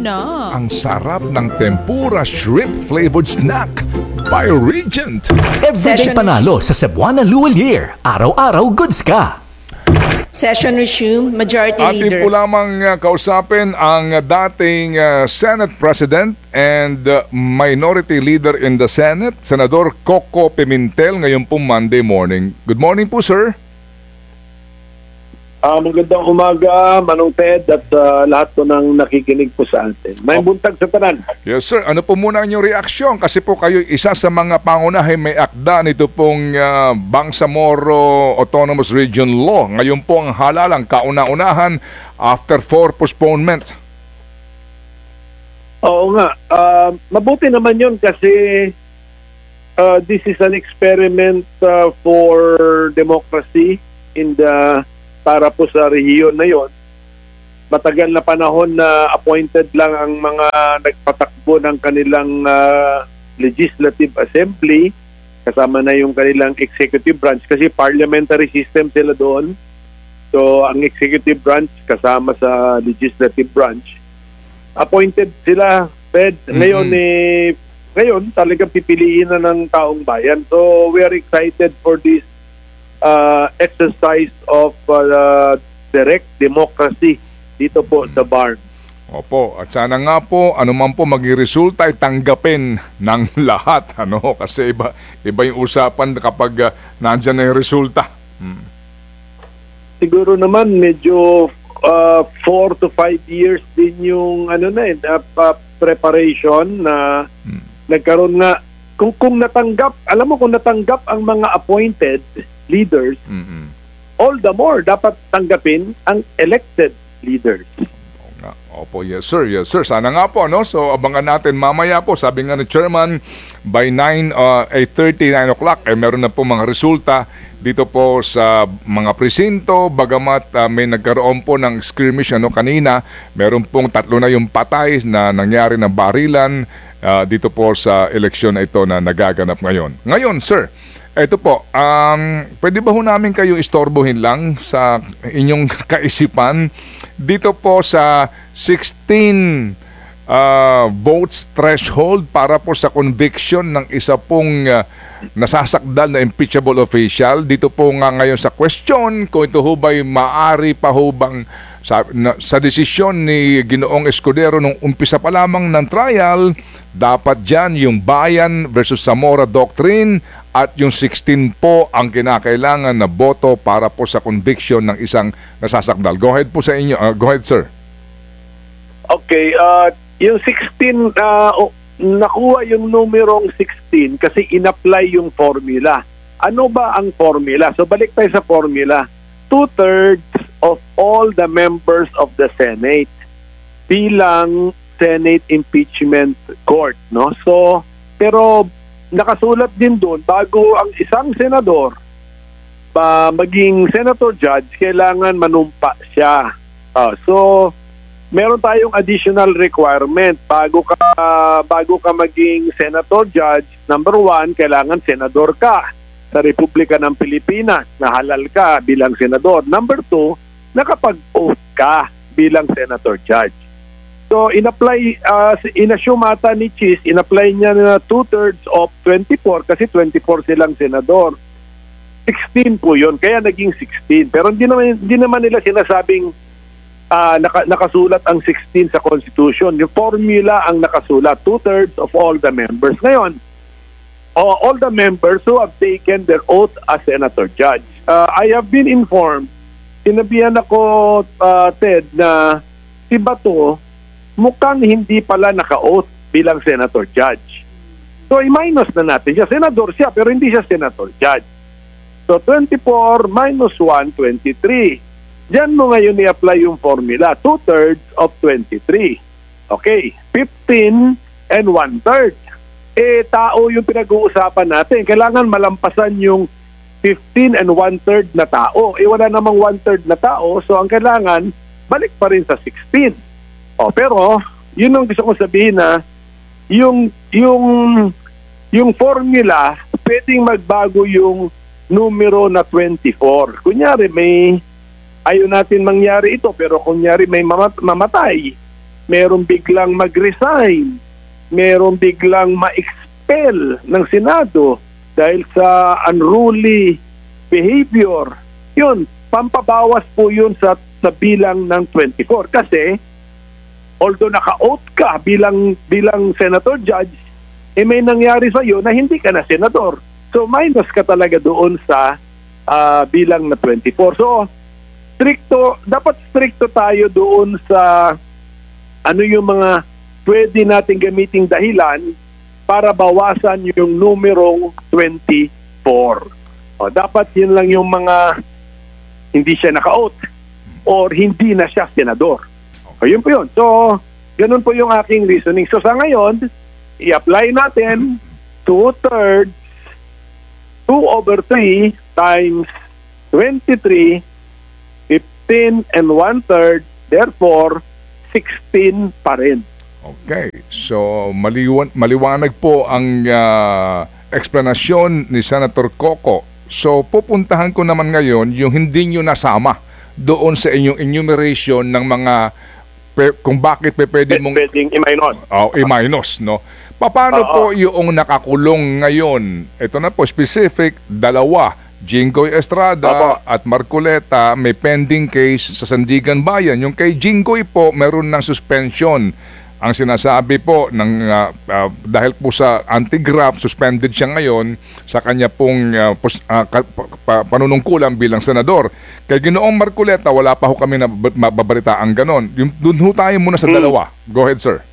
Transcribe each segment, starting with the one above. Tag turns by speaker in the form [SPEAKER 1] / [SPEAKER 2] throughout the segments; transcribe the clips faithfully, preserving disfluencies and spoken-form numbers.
[SPEAKER 1] na.
[SPEAKER 2] Ang sarap ng tempura shrimp-flavored snack by Regent.
[SPEAKER 3] Everyday
[SPEAKER 1] Session-
[SPEAKER 3] panalo sa Cebuana Luwalier. Araw-araw goods ka.
[SPEAKER 1] Session resumed. Majority
[SPEAKER 2] Atin
[SPEAKER 1] Leader.
[SPEAKER 2] po lamang uh, kausapin ang uh, dating uh, Senate President and uh, Minority Leader in the Senate, Senador Coco Pimentel, ngayon po Monday morning. Good morning po, sir.
[SPEAKER 4] Uh, magandang umaga, Manong Ted, at uh, lahat po ng nakikinig po sa atin. May
[SPEAKER 2] Oh.
[SPEAKER 4] buntag sa tanan.
[SPEAKER 2] Yes, sir. Ano po muna ang inyong reaksyon? Kasi po kayo isa sa mga pangunahin may akda nito pong uh, Bangsamoro Autonomous Region Law. Ngayon po ang halalang kauna-unahan after four postponement.
[SPEAKER 4] Oo nga, uh, mabuti naman yun kasi uh, this is an experiment uh, for democracy in the para po sa rehiyon na yon. Matagal na panahon na appointed lang ang mga nagpatakbo ng kanilang uh, legislative assembly, kasama na yung kanilang executive branch kasi parliamentary system sila doon. So ang executive branch kasama sa legislative branch. Appointed sila, Fed.
[SPEAKER 2] Mm-hmm.
[SPEAKER 4] Ngayon eh, ngayon talagang pipiliin na ng taong bayan. So we are excited for this Uh, exercise of uh, direct democracy dito po sa B A R.
[SPEAKER 2] Opo, at sana nga po, ano man po maging resulta ay tanggapin ng lahat. Ano? Kasi iba, iba yung usapan kapag uh, nandyan na yung resulta. Hmm.
[SPEAKER 4] Siguro naman medyo uh, four to five years din yung ano na eh, uh, uh, preparation na hmm. nagkaroon nga. Kung, kung natanggap, alam mo kung natanggap ang mga appointed leaders,
[SPEAKER 2] Mm-hmm.
[SPEAKER 4] all the more dapat tanggapin ang elected leaders.
[SPEAKER 2] Opo, yes sir, yes sir. Sana nga po, no? So abangan natin mamaya po, sabi nga ni Chairman, by nine, uh, eight thirty, nine o'clock, eh meron na po mga resulta dito po sa mga presinto, bagamat uh, may nagkaroon po ng skirmish ano, kanina, meron pong tatlo na yung patay na nangyari na barilan uh, dito po sa eleksyon na ito na nagaganap ngayon. Ngayon, sir, ito po, um, pwede ba ho namin kayo istorbohin lang sa inyong kaisipan dito po sa sixteen uh, votes threshold para po sa conviction ng isa pong uh, nasasakdal na impeachable official. Dito po nga ngayon sa question kung ito ho ba'y maaari pa ho bang sa, na, sa desisyon ni Ginoong Escudero nung umpisa pa lamang ng trial, dapat dyan yung Bayan versus Zamora Doctrine at yung sixteen po ang kinakailangan na boto para po sa conviction ng isang nasasakdal. Go ahead po sa inyo. Uh, go ahead, sir.
[SPEAKER 4] Okay, uh, yung sixteen, uh, oh, nakuha yung numerong sixteen kasi in-apply yung formula. Ano ba ang formula? So balik tayo sa formula. Two-thirds of all the members of the Senate bilang Senate Impeachment Court, no? So, pero nakasulat din doon, bago ang isang senador pa maging senator judge, kailangan manumpa siya. Uh, so, meron tayong additional requirement. Bago ka, bago ka maging senator judge, number one, kailangan senador ka sa Republika ng Pilipinas, nahalal ka bilang senador. Number two, nakapag-oath ka bilang senator judge. So, in-apply, uh, in-assume ata ni Chis, in-apply niya na two-thirds of twenty-four kasi twenty-four silang senador. sixteen po yun, kaya naging sixteen. Pero hindi naman, hindi naman nila sinasabing uh, naka, nakasulat ang sixteen sa Constitution. Yung formula ang nakasulat, two-thirds of all the members. Ngayon, uh, all the members who have taken their oath as senator judge. Uh, I have been informed, sinabihan ako, uh, Ted, na si Bato, mukhang hindi pala naka-oath bilang senator judge. So, i-minus na natin siya. Senador siya, pero hindi siya senator judge. So, twenty-four minus one, twenty-three. Diyan mo ngayon i-apply yung formula. Two-thirds of twenty-three. Okay. fifteen and one-third. Eh, tao yung pinag-uusapan natin. Kailangan malampasan yung fifteen and one-third na tao. Eh, wala namang one-third na tao. So, ang kailangan, balik pa rin sa sixteen. Oh, pero yun ang gusto kong sabihin na yung yung yung formula pwedeng magbago yung numero na twenty-four. Kunyari may ayaw natin mangyari ito pero kunyari may mamat- mamatay merong biglang mag-resign, merong biglang ma-expel ng Senado dahil sa unruly behavior. Yun, pampabawas po yun sa, sa bilang ng twenty-four. Kasi, although naka-oath ka bilang, bilang senator judge, eh may nangyari sa iyo na hindi ka na senador. So, minus ka talaga doon sa uh, bilang na twenty-four. So, stricto, dapat stricto tayo doon sa ano yung mga pwede nating gamiting dahilan para bawasan yung numerong twenty-four. O, dapat yun lang yung mga hindi siya naka-oath or hindi na siya senador. O, yun po yun. So, ganun po yung aking reasoning. So, sa ngayon, i-apply natin two-thirds, two over three times twenty-three, fifteen and one-third, therefore, sixteen pa rin.
[SPEAKER 2] Okay. So, maliwan, maliwanag po ang uh, eksplanasyon ni Senator Coco. So, pupuntahan ko naman ngayon yung hindi nyo nasama doon sa inyong enumeration ng mga pe, kung bakit pe, pwede mong
[SPEAKER 4] Pwedeng i-minus.
[SPEAKER 2] oh, i-minus, no? Paano
[SPEAKER 4] Oo.
[SPEAKER 2] po yung nakakulong ngayon? Ito na po, specific, dalawa. Jinggoy Estrada
[SPEAKER 4] Opo.
[SPEAKER 2] at Marcoleta may pending case sa Sandigan Bayan. Yung kay Jinggoy po, meron ng suspension. Ang sinasabi po ng uh, uh, dahil po sa anti-graft, suspended siya ngayon sa kanya pong uh, pos, uh, ka, pa, panunungkulan bilang senador. Kay Ginoong Marcoleta, wala pa ho kami na mababalitaan ganon. Yung, dun ho tayo muna sa
[SPEAKER 4] Hmm.
[SPEAKER 2] dalawa. Go ahead, sir.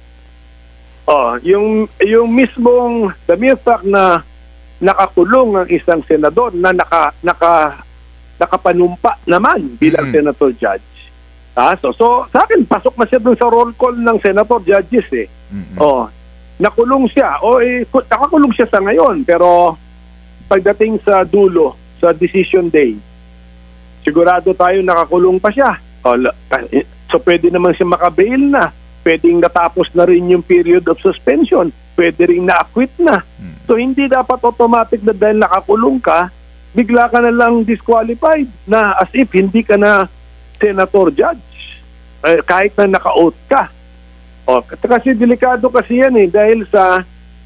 [SPEAKER 4] Oh, yung yung mismong the mere fact na nakakulong ang isang senador na naka naka nakapanumpa naman bilang
[SPEAKER 2] Mm.
[SPEAKER 4] senator judge. Ah, so, so sa akin pasok na siya dun sa roll call ng senator judges eh.
[SPEAKER 2] Mm-mm.
[SPEAKER 4] Oh, nakulong siya. O eh, ku- nakakulong siya sa ngayon pero pagdating sa dulo, sa decision day, sigurado tayo nakakulong pa siya. O, la- eh, so pwede naman siya makabail na. Pwedeng natapos na rin yung period of suspension. Pwede rin na-acquit na. So hindi dapat automatic na dahil nakakulong ka, bigla ka na lang disqualified na as if hindi ka na senator judge. Eh, kahit na naka-oath ka. O, kasi delikado kasi yan eh dahil sa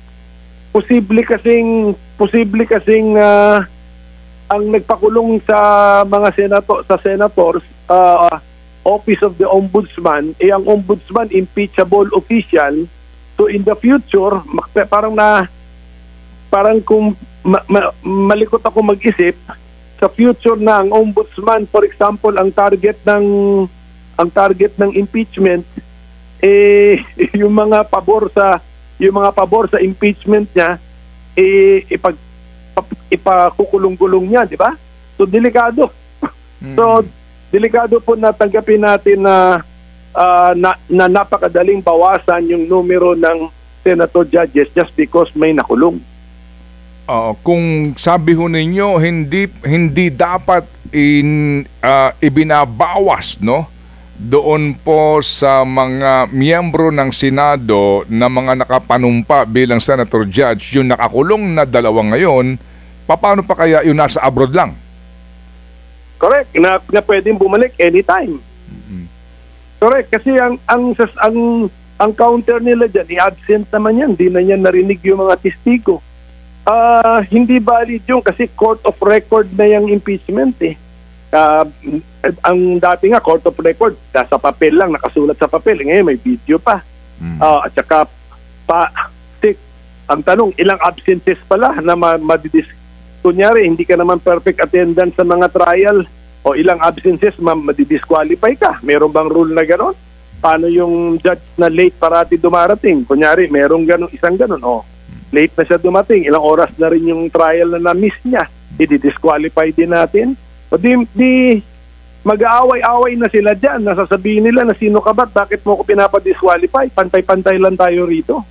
[SPEAKER 4] posible kasing posible kasing ah, ang nagpakulong sa mga senator sa senators ah, Office of the Ombudsman, eh ang Ombudsman impeachable official. So in the future, mak- parang na parang kung ma- ma- malikot ako mag-isip, sa future na ang Ombudsman, for example, ang target ng ang target ng impeachment eh yung mga pabor sa yung mga pabor sa impeachment niya eh ipag ipakukulong-kulong niya, di ba? So delikado. So delikado po na tanggapin natin na, uh, na na napakadaling bawasan yung numero ng senator judges just because may nakulong.
[SPEAKER 2] Uh, kung sabi ho ninyo, hindi hindi dapat in, uh, ibinabawas, no? Doon po sa mga miyembro ng Senado na mga nakapanumpa bilang senator judge, yung nakakulong na dalawa ngayon, paano pa kaya yung nasa abroad lang?
[SPEAKER 4] Correct, na, na pwedeng bumalik anytime. Correct, kasi ang ang sas- ang ang counter nila diyan, i-absent naman yan, di na yan narinig yung mga testigo. Ah, hindi valid yung kasi court of record na yung impeachment eh. Ah, ang dati nga court of record, sa papel lang, nakasulat sa papel. Ngayon may video pa.
[SPEAKER 2] Mm.
[SPEAKER 4] Ah, at saka pa, tik, ang tanong, ilang absences pala na ma- madidis kunyari, hindi ka naman perfect attendance sa mga trial o ilang absences, ma- madidisqualify ka. Meron bang rule na gano'n? Paano yung judge na late parati dumarating? Kunyari, merong gano'n, isang gano'n. O, late na siya dumating. Ilang oras na rin yung trial na na-miss niya. I-disqualify din natin. O di, di mag-aaway-away na sila dyan. Nasasabihin nila na sino ka ba? Bakit mo ko pinapa-disqualify? Pantay-pantay lang tayo rito.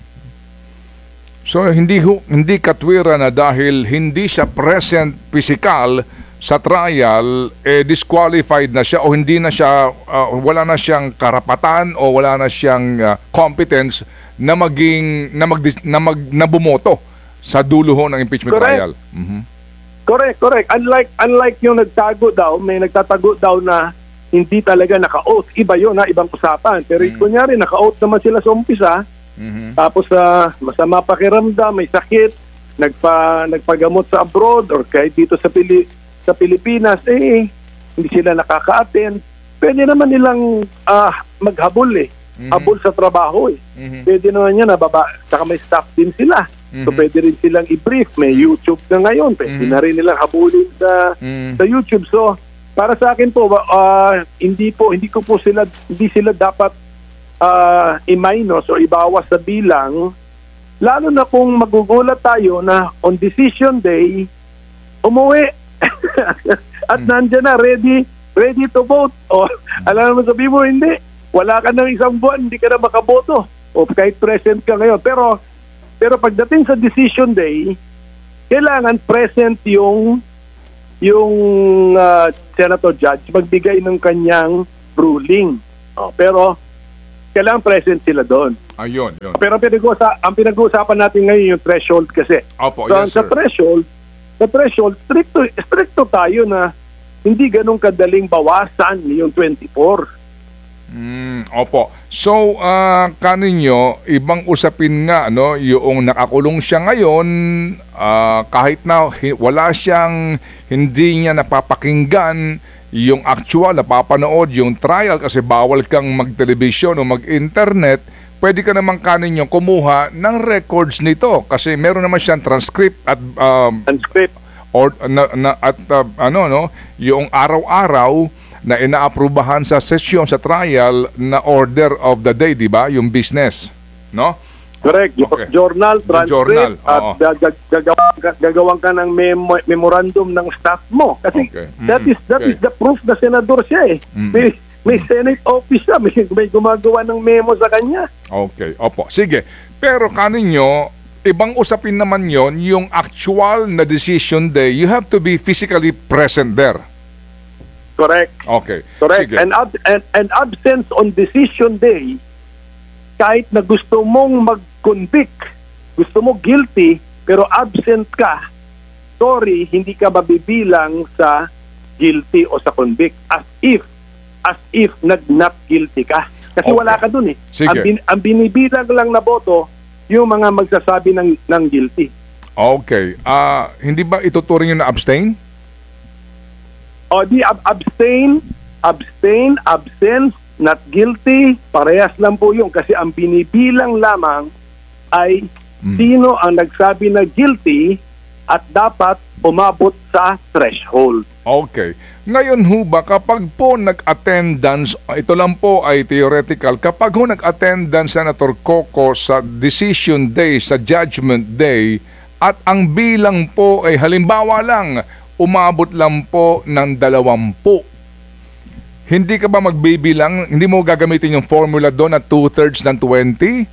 [SPEAKER 2] So hindi ho, hindi katwira na dahil hindi siya present physical sa trial, eh disqualified na siya o hindi na siya, uh, wala na siyang karapatan o wala na siyang uh, competence na maging na mag na, mag, na bumoto sa dulo ho ng impeachment
[SPEAKER 4] Correct.
[SPEAKER 2] trial. Mhm.
[SPEAKER 4] Correct, correct. Unlike unlike yung nagtago daw, may nagtatago daw na hindi talaga naka-oath. Iba yun, ha? Ibang usapan. Pero
[SPEAKER 2] Mm.
[SPEAKER 4] kunyari, naka-oath naman sila sa umpisa,
[SPEAKER 2] Mhm.
[SPEAKER 4] tapos sa masama pakiramdam, may sakit, nagpa, nagpagamot sa abroad or kahit dito sa, Pili, sa Pilipinas, eh, hindi sila nakaka-attend. Pwede naman nilang ah, maghabol eh.
[SPEAKER 2] Mhm.
[SPEAKER 4] Habol sa trabaho eh.
[SPEAKER 2] Mhm.
[SPEAKER 4] Pwede naman yan, nababa, saka may staff din sila. So
[SPEAKER 2] Mhm.
[SPEAKER 4] pwede rin silang i-brief. May YouTube na ngayon. Pwede
[SPEAKER 2] Mhm.
[SPEAKER 4] na rin nilang habulin sa,
[SPEAKER 2] Mhm.
[SPEAKER 4] sa YouTube. So, para sa akin po, ah, hindi po, hindi ko po sila, hindi sila dapat uh, i-minus o ibawas sa bilang, lalo na kung magugulat tayo na on decision day, umuwi at
[SPEAKER 2] Mm.
[SPEAKER 4] nandyan na, ready, ready to vote. O, alam naman sabi mo, hindi. Wala ka ng isang buwan, hindi ka na makaboto. O kahit present ka ngayon. Pero, pero pagdating sa decision day, kailangan present yung yung uh, senator judge magbigay ng kanyang ruling. O, pero, kailangan present sila doon.
[SPEAKER 2] Ayun, yun.
[SPEAKER 4] Pero pinag-uusa- ang pinag-uusapan natin ngayon yung threshold kasi.
[SPEAKER 2] Opo,
[SPEAKER 4] So,
[SPEAKER 2] yes,
[SPEAKER 4] sa
[SPEAKER 2] sir.
[SPEAKER 4] threshold, sa threshold, stricto, stricto tayo na hindi ganun kadaling bawasan yung twenty-four.
[SPEAKER 2] Mm, opo. So, ah kaninyo, ibang usapin nga, no, yung nakakulong siya ngayon, ah, kahit na hi- wala siyang, hindi niya napapakinggan yung actual, napapanood yung trial kasi bawal kang mag-television o mag-internet, pwede ka naman kaninyo kumuha ng records nito kasi meron naman siyang transcript at um,
[SPEAKER 4] Transcript.
[SPEAKER 2] or na, na- at uh, ano no, yung araw-araw na inaaprubahan sa sesyon sa trial na order of the day, di ba? Yung business, no?
[SPEAKER 4] Correct. Jo-
[SPEAKER 2] Okay.
[SPEAKER 4] Journal,
[SPEAKER 2] The
[SPEAKER 4] transcript,
[SPEAKER 2] journal,
[SPEAKER 4] at
[SPEAKER 2] oo.
[SPEAKER 4] gag- gag- gagawan, ka, gagawan ka ng memo- memorandum ng staff mo. Kasi
[SPEAKER 2] Okay.
[SPEAKER 4] that
[SPEAKER 2] Mm,
[SPEAKER 4] is that
[SPEAKER 2] okay.
[SPEAKER 4] is the proof na senador siya eh.
[SPEAKER 2] Mm.
[SPEAKER 4] May, may Senate office siya, may, may gumagawa ng memo sa kanya.
[SPEAKER 2] Okay, opo. Sige. Pero kaninyo, ibang usapin naman yon yung actual na decision day, you have to be physically present there.
[SPEAKER 4] Correct.
[SPEAKER 2] Okay.
[SPEAKER 4] Correct.
[SPEAKER 2] Sige.
[SPEAKER 4] And, ab- and, and absence on decision day, kahit na gusto mong mag-convict, gusto mo guilty, pero absent ka, sorry, hindi ka mabibilang sa guilty o sa convict as if, as if nag-not guilty ka. Kasi
[SPEAKER 2] Okay.
[SPEAKER 4] wala ka dun eh.
[SPEAKER 2] Sige.
[SPEAKER 4] Ang, bin- ang binibilang lang na boto, yung mga magsasabi ng, ng guilty.
[SPEAKER 2] Okay. Ah, hindi ba ituturing yung na abstain?
[SPEAKER 4] O di ab- abstain, abstain, absence, not guilty, parehas lang po yun kasi ang binibilang lamang ay
[SPEAKER 2] Mm.
[SPEAKER 4] sino ang nagsabi na guilty at dapat umabot sa threshold.
[SPEAKER 2] Okay. Ngayon ho ba, kapag po nag-attendance, ito lang po ay theoretical, kapag ho nag-attendance Senator Coco sa decision day, sa judgment day, at ang bilang po ay halimbawa lang, umabot lang po ng dalawampu. Hindi ka ba magbibilang, hindi mo gagamitin yung formula doon na two-thirds ng twenty?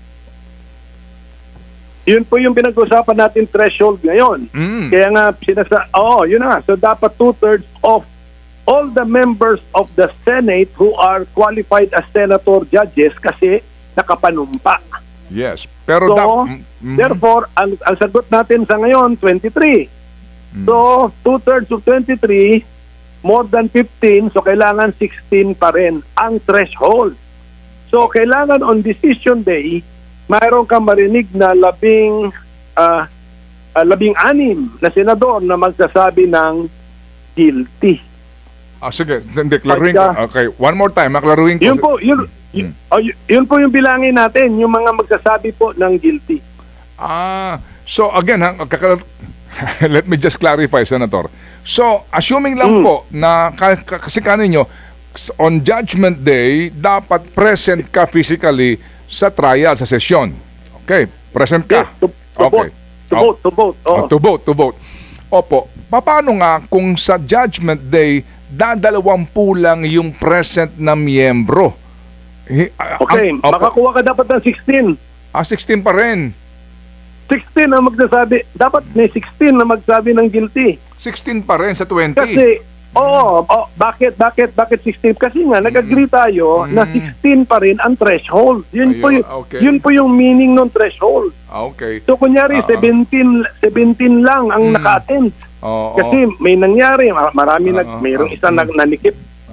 [SPEAKER 4] Yun po yung pinag-usapan natin threshold ngayon.
[SPEAKER 2] Mm.
[SPEAKER 4] Kaya nga, sinasa, oh, yun na. So dapat two-thirds of all the members of the Senate who are qualified as senator judges kasi nakapanumpa.
[SPEAKER 2] Yes. Pero
[SPEAKER 4] So,
[SPEAKER 2] dap- mm, mm.
[SPEAKER 4] therefore, ang, ang sagot natin sa ngayon, twenty-three. So, two-thirds of twenty-three, more than fifteen, so kailangan sixteen pa rin ang threshold. So, kailangan on decision day, mayroon kang marinig na labing, ah, ah, labing anim na senador na magsasabi ng guilty.
[SPEAKER 2] Ah, sige, hindi, klaruhin ko.
[SPEAKER 4] Pagka-
[SPEAKER 2] Okay, one more time, maklaruhin ko.
[SPEAKER 4] Yun po, yun, yun, oh, yun, yun po yung bilangin natin, yung mga magsasabi po ng guilty.
[SPEAKER 2] Ah, so again, ha, kakal- let me just clarify, Senator. So, assuming lang
[SPEAKER 4] Mm.
[SPEAKER 2] po na ka- ka- kasi kaninyo, s- on judgment day, dapat present ka physically sa trial, sa session. Okay, present ka.
[SPEAKER 4] Yes, to, to
[SPEAKER 2] Okay.
[SPEAKER 4] vote. To vote, to vote.
[SPEAKER 2] Oh,
[SPEAKER 4] Oh.
[SPEAKER 2] to vote, to vote. Opo, paano nga kung sa judgment day, dadalawampu lang yung present na miyembro? Hi- ah,
[SPEAKER 4] Okay,
[SPEAKER 2] ang- opo.
[SPEAKER 4] makakuha ka dapat ng sixteen.
[SPEAKER 2] Ah, sixteen pa rin.
[SPEAKER 4] sixteen ang magsasabi, dapat may sixteen na magsabi ng guilty.
[SPEAKER 2] sixteen pa rin sa twenty.
[SPEAKER 4] Kasi, oo, oh, bakit, bakit, bakit sixteen? Kasi nga, nag-agree tayo na sixteen pa rin ang threshold. Yun, po,
[SPEAKER 2] Ayun,
[SPEAKER 4] yung,
[SPEAKER 2] okay.
[SPEAKER 4] yun po yung meaning ng threshold.
[SPEAKER 2] Ah, okay.
[SPEAKER 4] So, kunyari,
[SPEAKER 2] Ah, ah.
[SPEAKER 4] seventeen, seventeen lang ang
[SPEAKER 2] Mm.
[SPEAKER 4] naka-attend.
[SPEAKER 2] Oo,
[SPEAKER 4] Kasi may nangyari, mar- marami
[SPEAKER 2] Ah,
[SPEAKER 4] nag,
[SPEAKER 2] ah,
[SPEAKER 4] mayroong
[SPEAKER 2] ah,
[SPEAKER 4] isang
[SPEAKER 2] mm.
[SPEAKER 4] nag nanikip,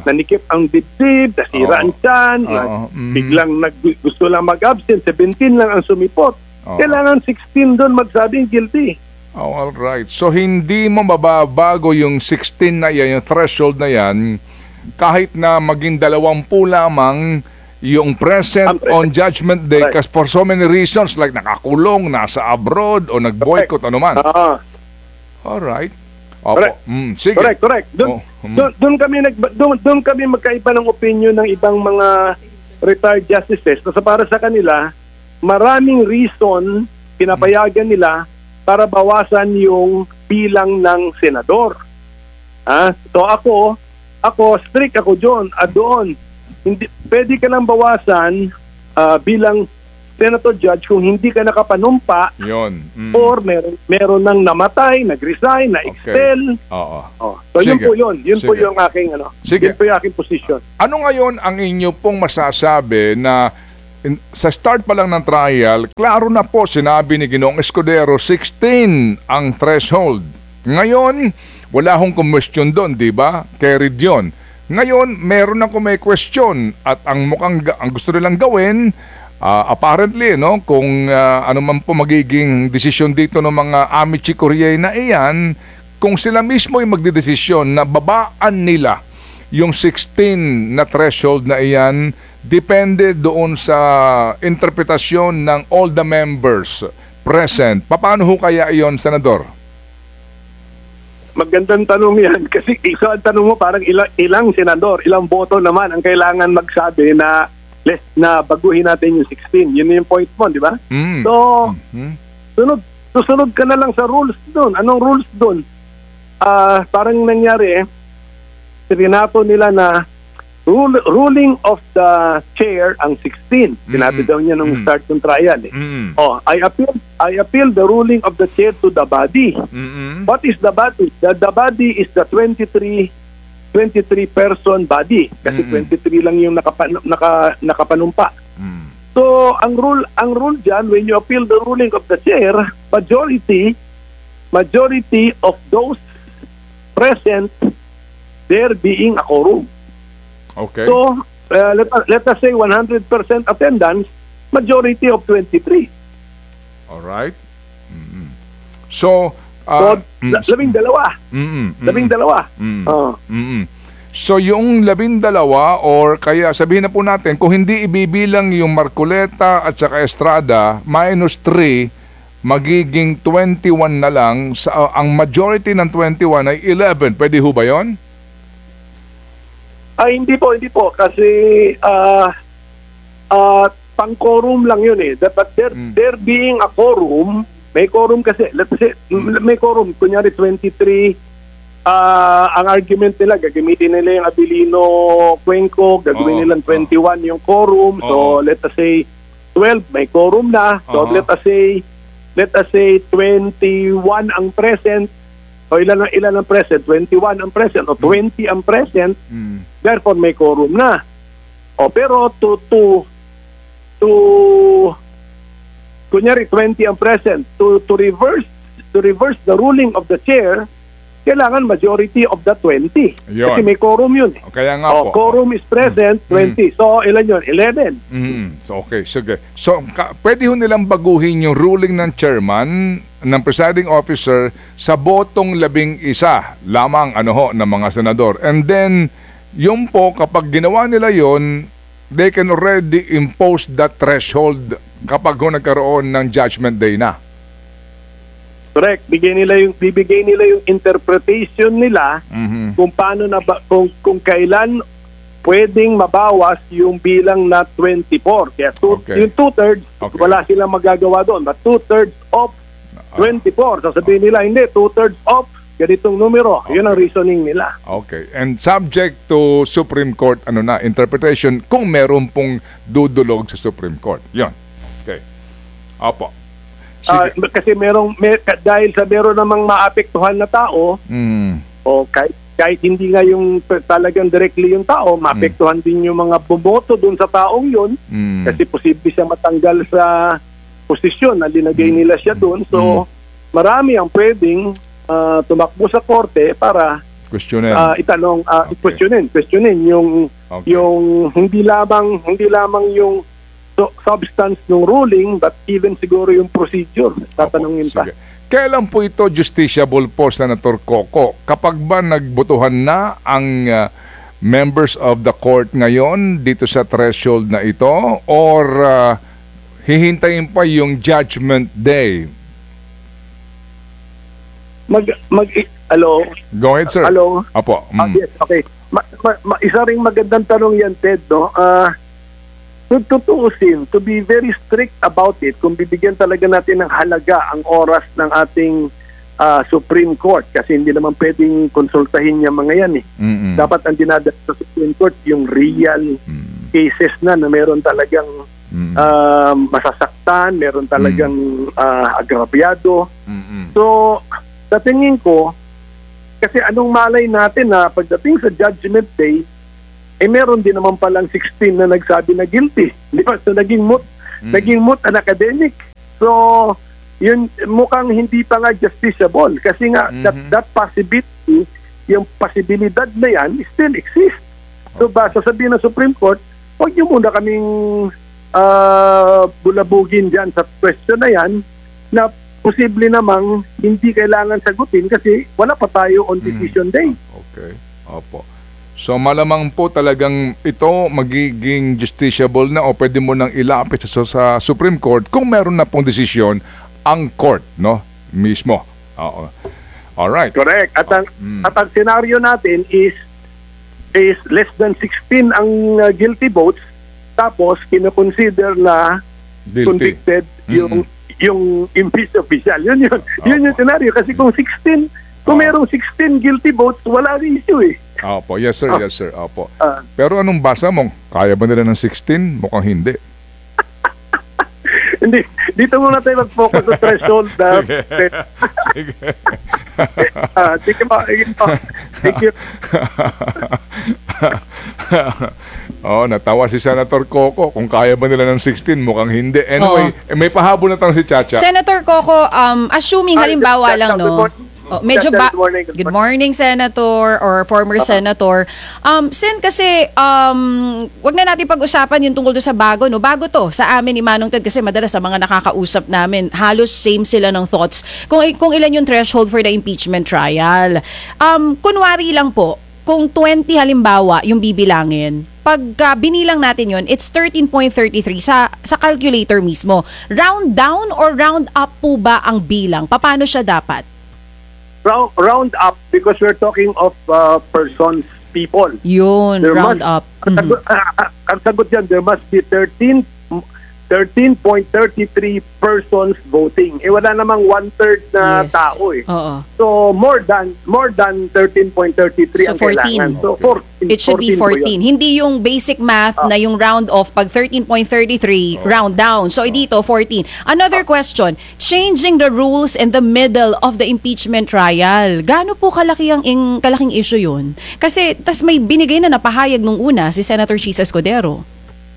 [SPEAKER 4] nanikip ang dibdib, nasira ang
[SPEAKER 2] Oo.
[SPEAKER 4] tiyan,
[SPEAKER 2] Oo.
[SPEAKER 4] na-
[SPEAKER 2] Mhm.
[SPEAKER 4] biglang nag, gusto lang mag-absent, seventeen lang ang sumipot.
[SPEAKER 2] Oo.
[SPEAKER 4] Kailangan sixteen doon magsabing guilty.
[SPEAKER 2] Oh, all right. So hindi mo mababago yung sixteen na yan, yung threshold na yan, kahit na maging dalawampu lamang yung present
[SPEAKER 4] Ang present.
[SPEAKER 2] on Judgment Day
[SPEAKER 4] Right.
[SPEAKER 2] kasi for so many reasons like nakakulong, nasa abroad o nag-boycott ano man.
[SPEAKER 4] Ah,
[SPEAKER 2] All right. Opo.
[SPEAKER 4] Correct.
[SPEAKER 2] Mm, sige.
[SPEAKER 4] correct, correct. Doon,
[SPEAKER 2] Oh, mm.
[SPEAKER 4] doon, doon kami nag doon, doon kami magkaiba ng opinion ng ibang mga retired justices. So para sa kanila, maraming reason pinapayagan nila para bawasan yung bilang ng senador. Ah, so ako, ako strict ako doon, ah, doon. Hindi pwede ka lang bawasan ah, bilang senator judge kung hindi ka nakapanumpa
[SPEAKER 2] Yun. Mm.
[SPEAKER 4] or meron meron nang namatay, nag-resign, na-expel.
[SPEAKER 2] Oo.
[SPEAKER 4] Oh, so yun
[SPEAKER 2] Sige.
[SPEAKER 4] po yun. Yun po
[SPEAKER 2] Sige.
[SPEAKER 4] yung aking ano.
[SPEAKER 2] Sige.
[SPEAKER 4] Yun po yung aking position.
[SPEAKER 2] Ano ngayon ang inyo pong masasabi na in- sa start pa lang ng trial, klaro na po sinabi ni Ginoong Escudero, sixteen ang threshold. Ngayon, wala hong question doon, di ba? Carried yun. Ngayon, meron ako may question at ang mukhang ga- ang gusto nilang gawin, ah, apparently, no, kung ah, ano man po magiging desisyon dito ng mga Amici Curiae na iyan, kung sila mismo ay magdidesisyon na babaan nila yung sixteen na threshold na iyan, depende doon sa interpretasyon ng all the members present. Paano ho kaya iyon, Senador?
[SPEAKER 4] Magandang tanong yan kasi isa ang tanong mo parang ilang, ilang senador, ilang boto naman ang kailangan magsabi na less na baguhin natin yung sixteen. Yun yung point mo, di ba?
[SPEAKER 2] Mm.
[SPEAKER 4] So,
[SPEAKER 2] Mhm.
[SPEAKER 4] sunod, susunod ka na lang sa rules doon. Anong rules doon? Ah, parang nangyari eh, sinato nila na rule, ruling of the chair ang sixteen. Sinabi
[SPEAKER 2] Mm.
[SPEAKER 4] daw niya nung
[SPEAKER 2] Mm.
[SPEAKER 4] start ng trial eh.
[SPEAKER 2] Mm.
[SPEAKER 4] Oh, I appeal I appeal the ruling of the chair to the body.
[SPEAKER 2] Mm-mm.
[SPEAKER 4] What is the body? The, the body is the twenty-three twenty-three person body kasi
[SPEAKER 2] Mm-mm.
[SPEAKER 4] twenty-three lang yung nakapan, naka, nakapanumpa.
[SPEAKER 2] Mm.
[SPEAKER 4] So, ang rule ang rule diyan when you appeal the ruling of the chair, majority majority of those present there being a quorum.
[SPEAKER 2] Okay.
[SPEAKER 4] So, uh, let, let us say one hundred percent attendance, majority of twenty-three.
[SPEAKER 2] All right. Mm-mm. So,
[SPEAKER 4] So,
[SPEAKER 2] uh,
[SPEAKER 4] la- labing dalawa.
[SPEAKER 2] mm-mm,
[SPEAKER 4] Labing
[SPEAKER 2] mm-mm,
[SPEAKER 4] dalawa.
[SPEAKER 2] mm-mm,
[SPEAKER 4] Oh.
[SPEAKER 2] mm-mm. So, yung labindalawa or kaya sabihin na po natin, kung hindi ibibilang yung Marcoleta at saka Estrada, minus three, magiging twenty-one na lang. Sa, uh, ang majority ng twenty-one ay eleven. Pwede ho ba yun?
[SPEAKER 4] Ay, hindi po, hindi po. Kasi, ah, ah, pang-quorum lang yun eh. But there,
[SPEAKER 2] Mm.
[SPEAKER 4] there being a quorum, may quorum kasi, let's say, m- may quorum, kunyari twenty-three, ah, ang argument nila, gagamitin nila yung Abilino Cuenco, gagawin
[SPEAKER 2] Oo,
[SPEAKER 4] nilang
[SPEAKER 2] oo.
[SPEAKER 4] twenty-one yung quorum.
[SPEAKER 2] Oo.
[SPEAKER 4] So, let us say, twelve, may quorum na. So,
[SPEAKER 2] Oo.
[SPEAKER 4] let us say, let us say, twenty-one ang present, o ilan ang ilan ang present? twenty-one ang present, o twenty ang present,
[SPEAKER 2] Mm.
[SPEAKER 4] therefore may quorum na. O pero to to to kunyari twenty ang present, to to reverse to reverse the ruling of the chair, kailangan majority of the twenty.
[SPEAKER 2] Yun.
[SPEAKER 4] Kasi may quorum yun eh.
[SPEAKER 2] Kaya nga
[SPEAKER 4] O,
[SPEAKER 2] po.
[SPEAKER 4] quorum is present, twenty. So ilan yun? eleven.
[SPEAKER 2] Mm, so okay, sige. So ka, pwede ho nilang baguhin yung ruling ng chairman ng presiding officer sa botong labing isa lamang ano ho ng mga senador. And then yung po kapag ginawa nila yon, they can already impose that threshold kapag ho nagkaroon ng judgment day na.
[SPEAKER 4] Correct. Bigay nila yung bibigay nila yung interpretation nila
[SPEAKER 2] Mhm.
[SPEAKER 4] kung paano na ba, kung kung kailan pwedeng mabawas yung bilang na twenty-four. Kaya two,
[SPEAKER 2] Okay.
[SPEAKER 4] yung two-thirds,
[SPEAKER 2] Okay.
[SPEAKER 4] wala silang magagawa doon. But two-thirds of twenty-four. Sasabihin nila, hindi, two-thirds of ganitong numero. Yun ang reasoning nila.
[SPEAKER 2] Okay. And subject to Supreme Court ano na interpretation kung meron pong dudulog sa Supreme Court. Yon. Okay. Opo.
[SPEAKER 4] Ah,
[SPEAKER 2] Sige.
[SPEAKER 4] kasi merong, mer, dahil sa meron namang maapektuhan na tao,
[SPEAKER 2] Mm.
[SPEAKER 4] o kahit, kahit hindi nga yung talagang directly yung tao, maapektuhan din yung mga bumoto dun sa taong yun.
[SPEAKER 2] Mm.
[SPEAKER 4] Kasi posible siya matanggal sa posisyon na linagay nila siya doon. So, marami ang pwedeng ah, tumakbo sa korte para
[SPEAKER 2] Questionin.
[SPEAKER 4] ah, itanong, ah,
[SPEAKER 2] Okay.
[SPEAKER 4] questionin, questionin yung
[SPEAKER 2] Okay.
[SPEAKER 4] yung hindi lamang hindi lamang yung su- substance ng ruling but even siguro yung procedure. Tatanungin
[SPEAKER 2] Opo,
[SPEAKER 4] pa.
[SPEAKER 2] sige. Kailan po ito justiciable po, Senator Coco? Kapag ba nagbotohan na ang uh, members of the court ngayon dito sa threshold na ito or uh, hihintayin pa yung judgment day?
[SPEAKER 4] Mag mag hello.
[SPEAKER 2] Go ahead, sir.
[SPEAKER 4] Hello.
[SPEAKER 2] Apo.
[SPEAKER 4] Ah,
[SPEAKER 2] Mm.
[SPEAKER 4] yes, okay. Ma, ma, ma- isa ring magandang tanong yan, Ted, no? Ah, kung tutuusin, to be very strict about it, kung bibigyan talaga natin ng halaga ang oras ng ating ah, Supreme Court, kasi hindi naman pwedeng konsultahin yung mga yan eh.
[SPEAKER 2] Mm-mm.
[SPEAKER 4] Dapat ang dinadala sa Supreme Court, yung real
[SPEAKER 2] Mm.
[SPEAKER 4] cases na na meron talagang
[SPEAKER 2] Mm.
[SPEAKER 4] ah, masasaktan, meron talagang ah, agrabyado.
[SPEAKER 2] Mm-mm.
[SPEAKER 4] So, sa tingin ko, kasi anong malay natin na pagdating sa judgment day, eh meron din naman palang sixteen na nagsabi na guilty. Di ba? So, naging moot,
[SPEAKER 2] Mm.
[SPEAKER 4] naging moot an academic. So, yun mukhang hindi pa nga justiciable kasi nga that,
[SPEAKER 2] Mhm.
[SPEAKER 4] that possibility, yung posibilidad na yan still exists. So, ba sasabihin ng Supreme Court, huwag niyo muna kaming ah, bulabugin dyan sa question na yan na posible namang hindi kailangan sagutin kasi wala pa tayo on decision day.
[SPEAKER 2] Okay. Opo. So malamang po talagang ito magiging justiciable na o pwede mo nang ilapit sa, sa Supreme Court kung meron na pong desisyon ang court, no? Mismo. Oo. All right.
[SPEAKER 4] Correct. At ang,
[SPEAKER 2] Mm.
[SPEAKER 4] at ang scenario natin is is less than sixteen ang uh, guilty votes tapos kino-consider na
[SPEAKER 2] Guilty.
[SPEAKER 4] convicted yung yung impeached official. Yun yun. Yun yung scenario kasi kung sixteen, kung
[SPEAKER 2] Oo.
[SPEAKER 4] merong sixteen guilty votes, wala rin issue eh.
[SPEAKER 2] Opo. Yes sir, yes sir. Opo.
[SPEAKER 4] Ah.
[SPEAKER 2] Pero anong basa mo? Kaya ba nila ng sixteen? Mukhang hindi.
[SPEAKER 4] Hindi, dito muna tayo mag-focus sa threshold na
[SPEAKER 2] Sige.
[SPEAKER 4] ah, sige pa, sige pa. Thank you.
[SPEAKER 2] Oh, natawa si Senator Coco. Kung kaya ba nila ng sixteen, mukhang hindi. Anyway, eh, may pahabol na tanong si Chacha.
[SPEAKER 5] Senator Coco, um, assuming
[SPEAKER 4] Ah,
[SPEAKER 5] halimbawa
[SPEAKER 4] good-
[SPEAKER 5] lang,
[SPEAKER 4] good
[SPEAKER 5] no?
[SPEAKER 4] morning.
[SPEAKER 5] Oh, medyo
[SPEAKER 4] Good
[SPEAKER 5] ba...
[SPEAKER 4] morning, good
[SPEAKER 5] Good morning, Senator or former Senator. Um, Sen, kasi um, wag na natin pag-usapan yung tungkol doon sa bago, no? Bago to sa amin ni Manong Ted kasi madalas sa mga nakakausap namin, halos same sila ng thoughts kung, kung ilan yung threshold for the impeachment trial. Um, kunwari lang po, kung twenty halimbawa yung bibilangin, pagka binilang natin yon, it's thirteen point three three sa sa calculator mismo. Round down or round up po ba ang bilang? Paano siya dapat?
[SPEAKER 4] Round, round up because we're talking of uh, persons, people.
[SPEAKER 5] Yun,
[SPEAKER 4] There
[SPEAKER 5] round
[SPEAKER 4] must-
[SPEAKER 5] up.
[SPEAKER 4] Ang
[SPEAKER 5] Mhm.
[SPEAKER 4] sagot, ah, ah, ang sagot dyan, there must be thirteen point three three persons voting. Eh wala namang one-third na
[SPEAKER 5] Yes.
[SPEAKER 4] tao eh.
[SPEAKER 5] Oo.
[SPEAKER 4] So more than more than thirteen point three three
[SPEAKER 5] So,
[SPEAKER 4] ang
[SPEAKER 5] fourteen.
[SPEAKER 4] kailangan. So fourteen.
[SPEAKER 5] It should be
[SPEAKER 4] po yun.
[SPEAKER 5] fourteen. Hindi yung basic math na yung round off pag thirteen point three three round down. So dito fourteen. Another question, changing the rules in the middle of the impeachment trial. Gaano po kalaki ang ing, kalaking issue yun? Kasi tas may binigay na napahayag nung una si Senator Chis Escudero.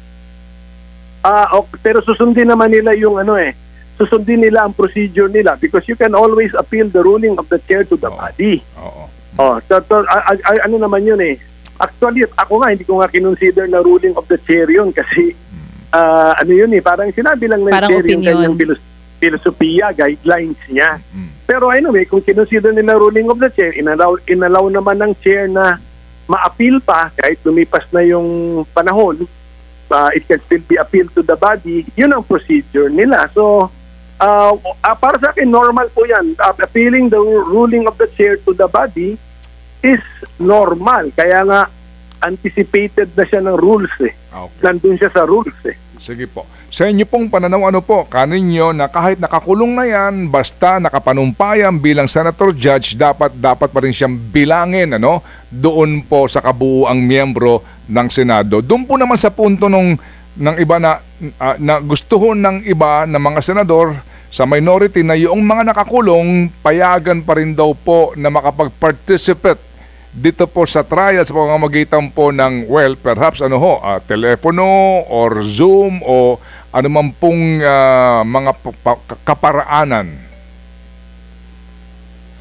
[SPEAKER 4] Ah, ok, pero susundin naman nila yung ano eh. Susundin nila ang procedure nila because you can always appeal the ruling of the chair to the
[SPEAKER 2] Oo.
[SPEAKER 4] body.
[SPEAKER 2] Oo.
[SPEAKER 4] Oh, so, so, a- a- a- ano naman yun eh. Actually, ako nga, hindi ko nga kinonsider na ruling of the chair yun kasi ah, ano yun eh, parang sinabi lang ng
[SPEAKER 5] Parang
[SPEAKER 4] chair yung
[SPEAKER 5] opinion.
[SPEAKER 4] kanyang filos- filosofiya, guidelines niya.
[SPEAKER 2] Mm.
[SPEAKER 4] Pero anyway, kung kinonsider nila ruling of the chair, inalaw, inalaw naman ng chair na ma-appeal pa kahit lumipas na yung panahon, uh, it can still be appealed to the body, yun ang procedure nila. So, uh, uh, para sa akin, normal po yan. Uh, appealing the ruling of the chair to the body is normal. Kaya nga, anticipated na siya ng rules eh.
[SPEAKER 2] Okay.
[SPEAKER 4] Nandun siya sa rules eh.
[SPEAKER 2] Sige po. Sa inyo pong pananaw, ano po, kaninyo na kahit nakakulong na yan, basta nakapanumpayang bilang senator judge, dapat dapat pa rin siyang bilangin, ano, doon po sa kabuuang miyembro ng Senado. Doon po naman sa punto nung, ng iba na, ah, na gustuhon ng iba na mga senador sa minority na yung mga nakakulong, payagan pa rin daw po na makapag-participate dito po sa trial sa pamamagitan po ng, well, perhaps ano ho, ah, telepono or Zoom o anuman pong ah, mga pa- pa- kaparaanan.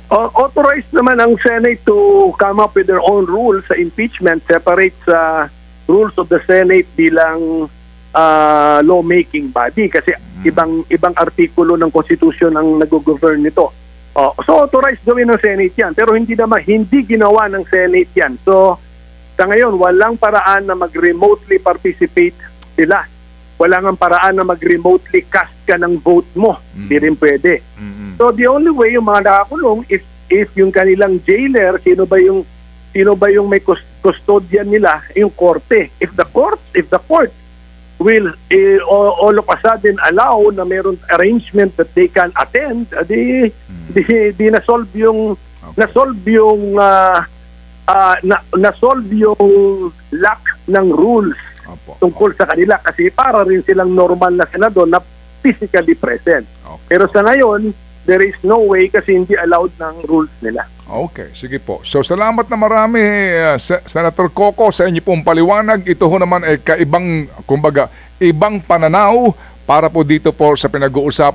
[SPEAKER 4] Uh, authorized naman ang Senate to come up with their own rules sa impeachment, separate sa rules of the Senate bilang uh, lawmaking body kasi ibang ibang artikulo ng Constitution ang nag-govern nito. Uh, so authorized gawin ng Senate yan, pero hindi naman hindi ginawa ng Senate yan. So sa ngayon, walang paraan na mag-remotely participate sila. Walang ang paraan na mag-remotely cast ka ng vote mo. Hindi rin pwede. So the only way yung mga nakakulong is if yung kanilang jailer, sino ba yung sino ba yung may cus- custodian nila, yung korte. If the court, if the court will eh, all, all of a sudden allow na meron arrangement that they can attend, uh, di, di, di na-solve yung na-solve yung uh, uh, na, na-solve yung lack ng rules
[SPEAKER 2] Opo.
[SPEAKER 4] tungkol sa kanila kasi para rin silang normal na senador na physically present.
[SPEAKER 2] Okay.
[SPEAKER 4] Pero sa ngayon, there is no way kasi hindi allowed ng rules nila.
[SPEAKER 2] Okay, sige po. So salamat na marami, uh, Sen- Senator Coco, sa inyo pong paliwanag. Ito ho naman ay kaibang, kumbaga, ibang pananaw para po dito po sa pinag-uusapan